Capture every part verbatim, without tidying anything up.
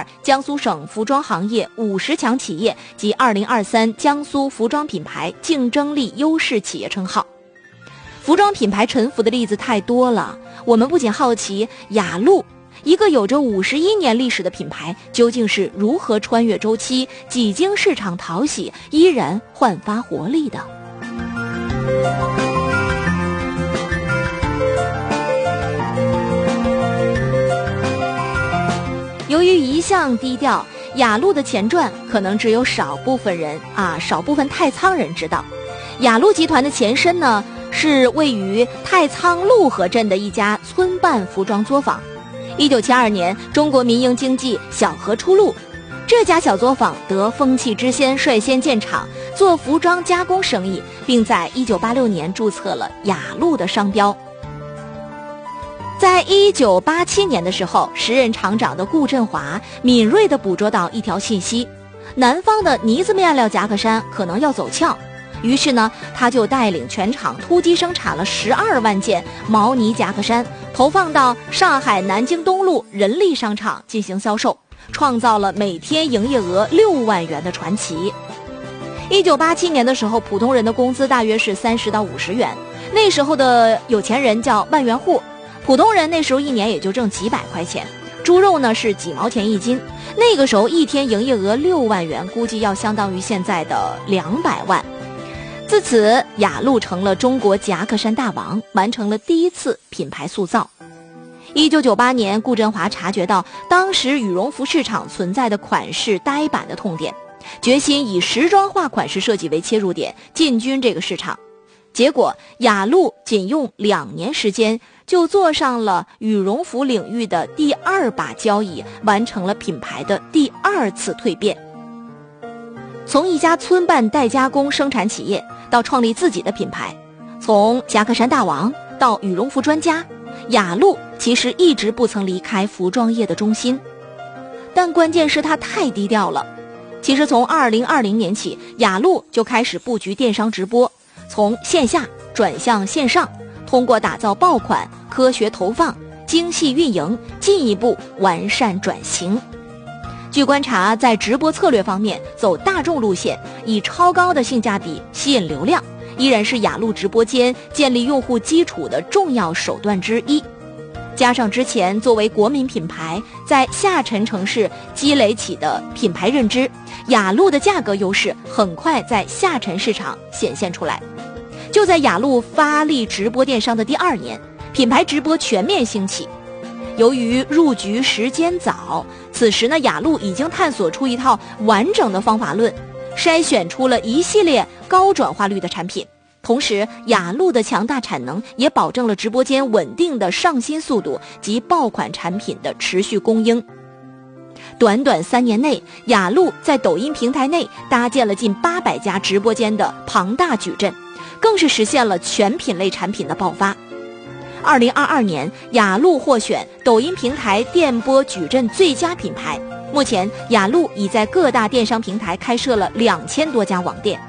江苏省服装行业五十强企业及二零二三江苏服装品牌竞争力优势企业称号。服装品牌沉浮的例子太多了，我们不仅好奇雅鹿，一个有着五十一年历史的品牌，究竟是如何穿越周期，几经市场淘洗，依然焕发活力的。由于一向低调，雅鹿的前传可能只有少部分人啊，少部分太仓人知道。雅鹿集团的前身呢，是位于太仓陆河镇的一家村办服装作坊。一九七二年，中国民营经济小河出路，这家小作坊得风气之先，率先建厂做服装加工生意，并在一九八六年注册了雅鹿的商标。在一九八七年的时候，时任厂长的顾振华敏锐地捕捉到一条信息，南方的呢子面料夹克衫可能要走俏，于是呢，他就带领全厂突击生产了十二万件毛呢夹克衫，投放到上海南京东路人力商场进行销售，创造了每天营业额六万元的传奇。一九八七年的时候，普通人的工资大约是三十到五十元，那时候的有钱人叫万元户，普通人那时候一年也就挣几百块钱，猪肉呢是几毛钱一斤，那个时候一天营业额六万元，估计要相当于现在的两百万。自此，雅鹿成了中国夹克衫大王，完成了第一次品牌塑造。一九九八年，顾振华察觉到当时羽绒服市场存在的款式呆板的痛点，决心以时装化款式设计为切入点，进军这个市场。结果，雅鹿仅用两年时间就坐上了羽绒服领域的第二把交椅，完成了品牌的第二次蜕变。从一家村办代加工生产企业到创立自己的品牌，从夹克衫大王到羽绒服专家，雅鹿其实一直不曾离开服装业的中心。但关键是它太低调了。其实从二零二零年起，雅鹿就开始布局电商直播，从线下转向线上，通过打造爆款、科学投放、精细运营，进一步完善转型。据观察，在直播策略方面走大众路线，以超高的性价比吸引流量，依然是雅鹿直播间建立用户基础的重要手段之一。加上之前作为国民品牌在下沉城市积累起的品牌认知，雅鹿的价格优势很快在下沉市场显现出来。就在雅鹿发力直播电商的第二年，品牌直播全面兴起。由于入局时间早，此时呢，雅鹿已经探索出一套完整的方法论，筛选出了一系列高转化率的产品。同时，雅鹿的强大产能也保证了直播间稳定的上新速度及爆款产品的持续供应。短短三年内，雅鹿在抖音平台内搭建了近八百家直播间的庞大矩阵，更是实现了全品类产品的爆发。二零二二年，雅鹿获选抖音平台电波矩阵最佳品牌。目前，雅鹿已在各大电商平台开设了两千多家网店。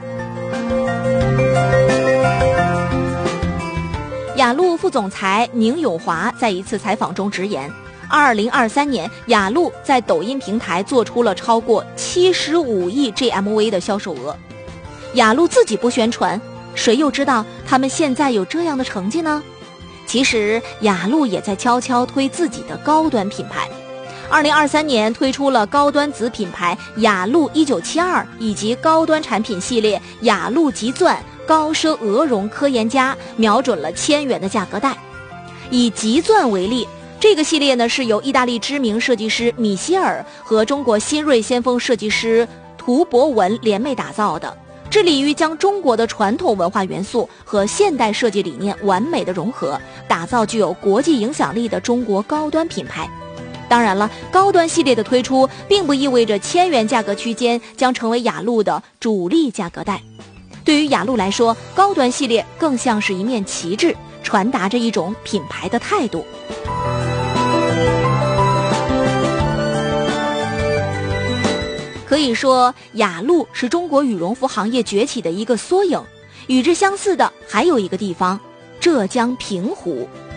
雅鹿副总裁宁永华在一次采访中直言，二零二三年，雅鹿在抖音平台做出了超过七十五亿 G M V 的销售额。雅鹿自己不宣传，谁又知道他们现在有这样的成绩呢？其实雅鹿也在悄悄推自己的高端品牌。二零二三年推出了高端子品牌雅鹿一九七二，以及高端产品系列雅鹿极钻、高奢鹅绒科研家，瞄准了千元的价格带。以极钻为例，这个系列呢是由意大利知名设计师米歇尔和中国新锐先锋设计师涂博文联袂打造的，致力于将中国的传统文化元素和现代设计理念完美的融合，打造具有国际影响力的中国高端品牌。当然了，高端系列的推出并不意味着千元价格区间将成为雅鹿的主力价格带。对于雅鹿来说，高端系列更像是一面旗帜，传达着一种品牌的态度。可以说，雅鹿是中国羽绒服行业崛起的一个缩影。与之相似的还有一个地方，浙江平湖。